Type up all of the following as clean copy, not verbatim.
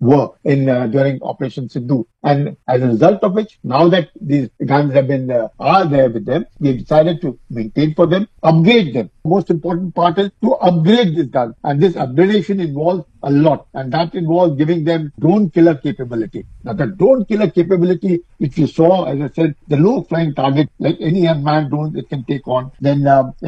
were in during Operation Sindhu. And as a result of which, now that these guns have been are there with them, we've decided to maintain for them, upgrade them. Most important part is to upgrade these guns, and this upgradation involves a lot, and that involves giving them drone killer capability. Now, the drone killer capability, which you saw, as I said, the low flying target, like any unmanned drone, it can take on. Then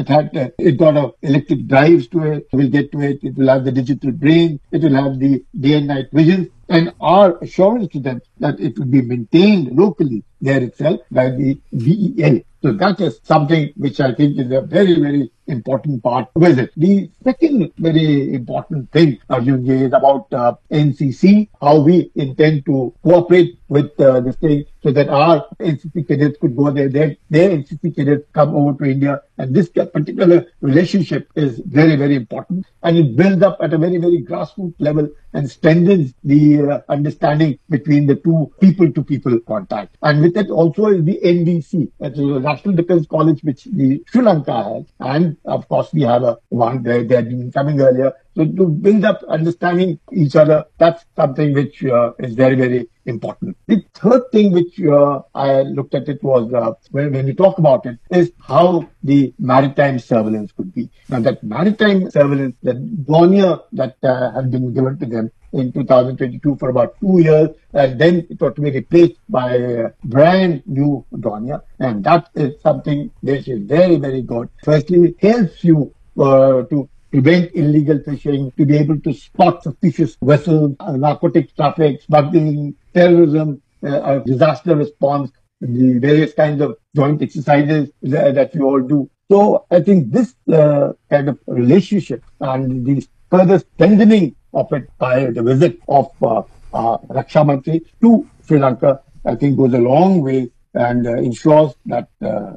it got electric drives to it. We'll get to it. It will have the digital brain. It will have the day and night vision. And our assurance to them that it will be maintained locally there itself by the BEL. So that is something which I think is a very, very important part with it. The second very important thing, Arjun, is about NCC, how we intend to cooperate with this thing so that our NCC cadets could go there. Their NCC cadets come over to India. And this particular relationship is very, very important. And it builds up at a very, very grassroots level and strengthens the understanding between the two people-to-people contact. And with it also is the NDC, that is the National Defence College, which the Sri Lanka has. And of course, we have one there. They had been coming earlier. So to build up understanding each other, that's something which is very, very important. The third thing which I looked at it was when we talk about it is how the maritime surveillance could be. Now that maritime surveillance, the Dornier that has been given to them in 2022 for about 2 years, and then it was to be replaced by a brand new Dornier, and that is something which is very, very good. Firstly, it helps you to prevent illegal fishing, to be able to spot suspicious vessels, narcotics traffic, smuggling, terrorism, disaster response, the various kinds of joint exercises that we all do. So I think this kind of relationship and the further strengthening of it by the visit of Raksha Mantri to Sri Lanka, I think goes a long way and ensures that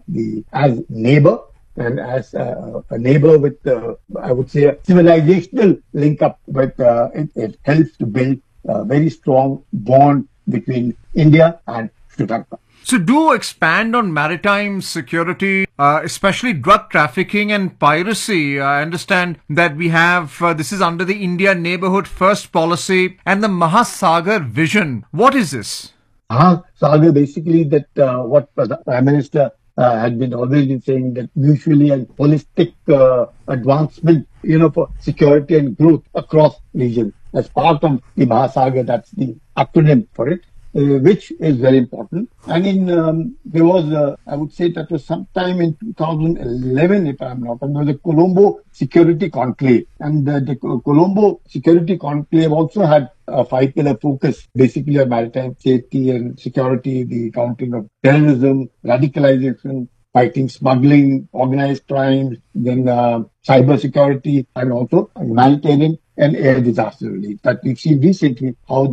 as neighbor and as a neighbor with, I would say, a civilizational link up with, it helps to build a very strong bond between India and Sri Lanka. So do expand on maritime security, especially drug trafficking and piracy. I understand that we have, this is under the India Neighbourhood First policy and the Mahasagar vision. What is this? Mahasagar, basically that what the Prime Minister had been always been saying, that mutually and holistic advancement, for security and growth across regions. As part of the Mahasagar, that's the acronym for it. Which is very important. And there was, I would say that was sometime in 2011, if I'm not wrong, there was a Colombo Security Conclave. And the Colombo Security Conclave also had a 5-pillar focus, basically on maritime safety and security, the countering of terrorism, radicalization, fighting smuggling, organized crimes, then cyber security, and also humanitarian and air disaster relief. That we've seen recently how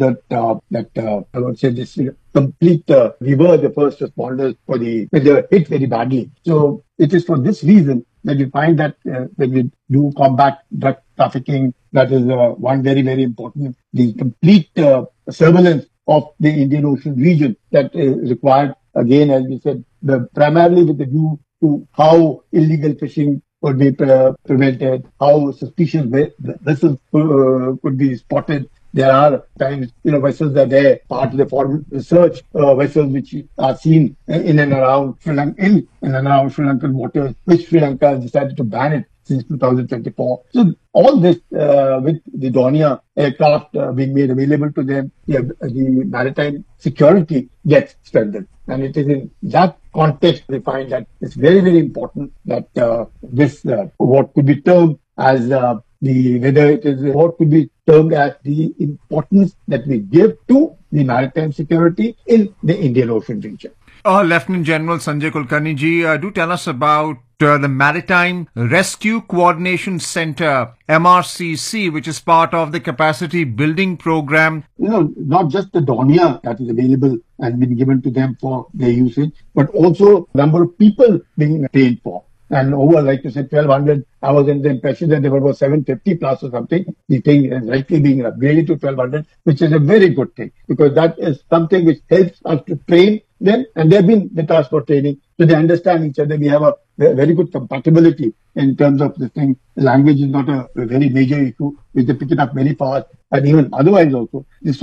I would say this complete, we were the first responders when they were hit very badly. So it is for this reason that we find that when we do combat drug trafficking, that is one very, very important, the complete surveillance of the Indian Ocean region that is required, again, as we said, primarily with the view to how illegal fishing could be prevented, how suspicious vessels could be spotted. There are times, vessels are there, part of the foreign research vessels which are seen in and around Sri Lankan waters, which Sri Lanka has decided to ban it since 2024. So all this with the Dornier aircraft being made available to them, the maritime security gets strengthened. And it is in that context we find that it's very, very important that this, what could be termed as what could be termed as the importance that we give to the maritime security in the Indian Ocean region. Lieutenant General Sanjay Kulkarni ji, do tell us about the Maritime Rescue Coordination Center, MRCC, which is part of the capacity building program. Not just the Dornier that is available and been given to them for their usage, but also number of people being trained for. And over, like you said, 1,200, I was in the impression that there were about 750 plus or something. The thing is likely being upgraded to 1,200, which is a very good thing, because that is something which helps us to train them, and they've been with us for training, so they understand each other. We have a very good compatibility in terms of this thing. Language is not a very major issue. We can pick it up very fast, and even otherwise also.